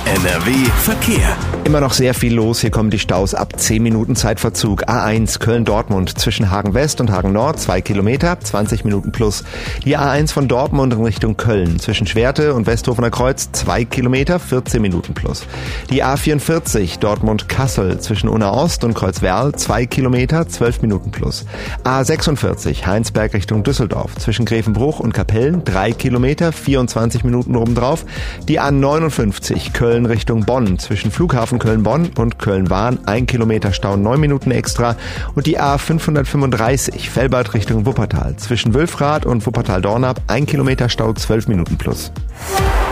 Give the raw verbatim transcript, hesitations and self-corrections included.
N R W Verkehr. Immer noch sehr viel los. Hier kommen die Staus ab zehn Minuten Zeitverzug. A eins Köln-Dortmund zwischen Hagen West und Hagen Nord zwei Kilometer, zwanzig Minuten plus. Die A eins von Dortmund in Richtung Köln zwischen Schwerte und Westhofener Kreuz zwei Kilometer, vierzehn Minuten plus. Die A vierundvierzig Dortmund-Kassel zwischen Unna Ost und Kreuzwerl zwei Kilometer, zwölf Minuten plus. A sechsundvierzig Heinsberg Richtung Düsseldorf zwischen Grevenbruch und Kapellen drei Kilometer, vierundzwanzig Minuten obendrauf. Die A neunundfünfzig Köln Richtung Bonn zwischen Flughafen Köln-Bonn und Köln-Wahn ein Kilometer Stau, neun Minuten extra. Und die A fünfhundertfünfunddreißig Velbert Richtung Wuppertal zwischen Wülfrath und Wuppertal-Dornap ein Kilometer Stau, zwölf Minuten plus.